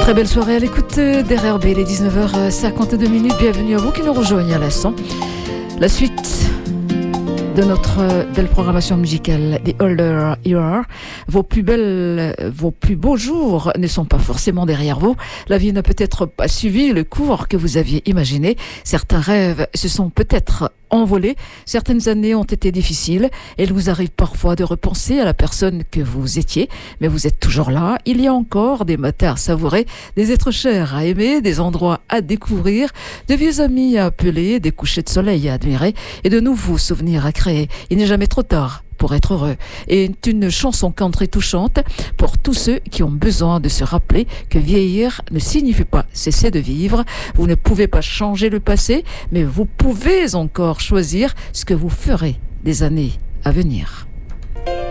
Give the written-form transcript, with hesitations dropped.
Très belle soirée à l'écoute d'RRB, les 19h52 minutes. Bienvenue à vous qui nous rejoignez à l'instant. La suite de notre belle programmation musicale The Older You Are. Vos plus beaux jours ne sont pas forcément derrière vous. La vie n'a peut-être pas suivi le cours que vous aviez imaginé. Certains rêves se sont peut-être envolés. Certaines années ont été difficiles. Et il vous arrive parfois de repenser à la personne que vous étiez. Mais vous êtes toujours là. Il y a encore des matins à savourer, des êtres chers à aimer, des endroits à découvrir, de vieux amis à appeler, des couchers de soleil à admirer et de nouveaux souvenirs à créer. Il n'est jamais trop tard pour être heureux. Et une chanson country touchante pour tous ceux qui ont besoin de se rappeler que vieillir ne signifie pas cesser de vivre. Vous ne pouvez pas changer le passé, mais vous pouvez encore choisir ce que vous ferez des années à venir.